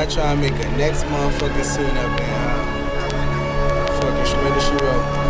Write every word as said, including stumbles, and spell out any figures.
I try and make a next motherfucking scene up in uh, fucking Shredder She Wrote.